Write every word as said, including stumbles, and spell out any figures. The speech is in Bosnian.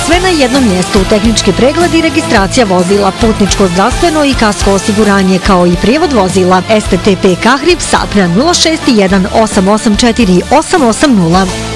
Sve na jednom mjestu, tehnički pregled i registracija vozila, putničko zdravstveno i kasko osiguranje, kao i prijevod vozila. S T T P Kahrib, Sapna nula šest jedan osam osam četiri osam osam nula.